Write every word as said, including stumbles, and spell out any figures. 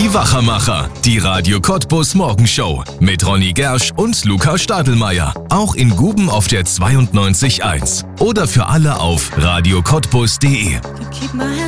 Die Wachermacher, die Radio Cottbus Morgenshow mit Ronny Gersch und Luca Stadelmeier. Auch in Guben auf der zweiundneunzig Komma eins oder für alle auf radio cottbus punkt de.